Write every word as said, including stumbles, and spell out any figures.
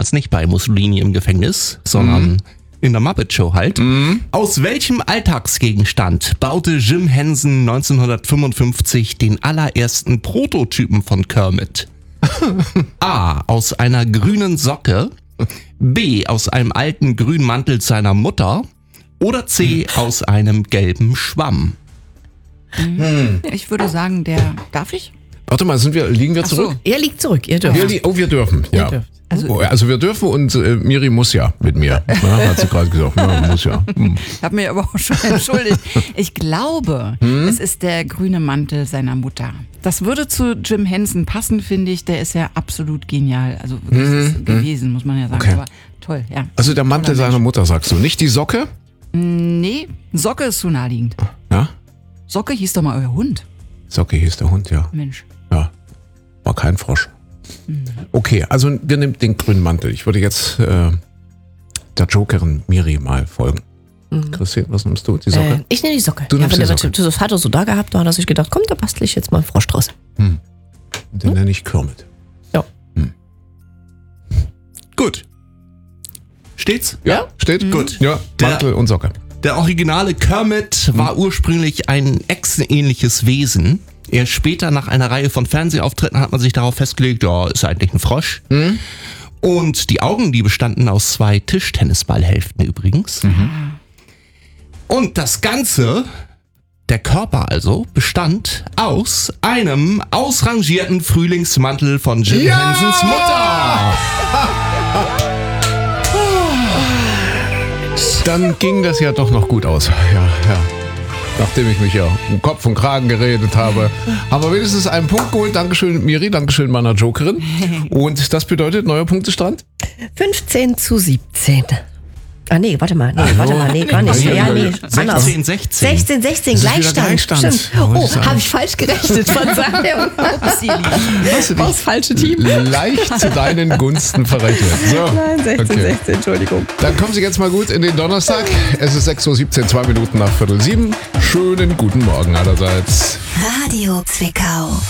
damals nicht bei Mussolini im Gefängnis, sondern mhm. in der Muppet Show halt. Mhm. Aus welchem Alltagsgegenstand baute Jim Henson neunzehnhundertfünfundfünfzig den allerersten Prototypen von Kermit? A. Aus einer grünen Socke. B. Aus einem alten grünen Mantel seiner Mutter. Oder C. Aus einem gelben Schwamm. Hm. Ich würde sagen, der... Darf ich? Warte mal, sind wir, liegen wir Ach so. zurück? Er liegt zurück, ihr dürft. Wir li- oh, wir dürfen, ja. Ihr dürft. Also, also wir dürfen und äh, Miri muss ja mit mir. Na, hat sie gerade gesagt, ja, muss ja. Hm. Ich habe mich aber auch schon entschuldigt. Ich glaube, hm? es ist der grüne Mantel seiner Mutter. Das würde zu Jim Henson passen, finde ich. Der ist ja absolut genial. Also wirklich hm, ist gewesen, muss man ja sagen. Okay. Aber toll, ja. Also der Mantel seiner Mutter, sagst du. Nicht die Socke? Nee, Socke ist zu naheliegend. Ja? Socke hieß doch mal euer Hund. Socke hieß der Hund, ja. Mensch. Ja, war kein Frosch. Okay, also wir nehmen den grünen Mantel. Ich würde jetzt äh, der Jokerin Miri mal folgen. Mhm. Christine, was nimmst du? Die Socke? Äh, ich nehme die Socke. Du ja, nimmst wenn die der Socke. das hat er so da gehabt, da hat er sich gedacht, komm, da bastle ich jetzt mal einen Frosch draus. Hm. Den hm? nenne ich Kermit. Ja. Hm. Gut. Steht's? Ja, steht. Mhm. Gut. Ja, Mantel Der- und Socke. Der originale Kermit war ursprünglich ein echsenähnliches Wesen. Erst später, nach einer Reihe von Fernsehauftritten, hat man sich darauf festgelegt, ja, ist eigentlich ein Frosch. Mhm. Und die Augen, die bestanden aus zwei Tischtennisballhälften übrigens. Mhm. Und das Ganze, der Körper also, bestand aus einem ausrangierten Frühlingsmantel von Jim Ja! Hensons Mutter. Dann ging das ja doch noch gut aus. Ja, ja. Nachdem ich mich ja um Kopf und Kragen geredet habe, haben wir wenigstens einen Punkt geholt. Dankeschön, Miri, Dankeschön meiner Jokerin. Und das bedeutet neuer Punktestand? fünfzehn zu siebzehn. Ah nee, warte mal, nee, warte mal, nee, gar nicht. Ja, Ja, nee, anders. sechzehn, sechzehn. sechzehn, sechzehn, Das ist wieder Gleichstand. Gleichstand. Stimmt. Oh, Oh, das ist habe ich falsch gerechnet. Verzeihung. Hast du War das falsche Team? leicht zu deinen Gunsten verrechnet. So. Nein, sechzehn, Okay. sechzehn, Entschuldigung. Dann kommen Sie jetzt mal gut in den Donnerstag. Es ist sechs Uhr siebzehn, zwei Minuten nach Viertel sieben. Schönen guten Morgen allerseits. Radio Zwickau.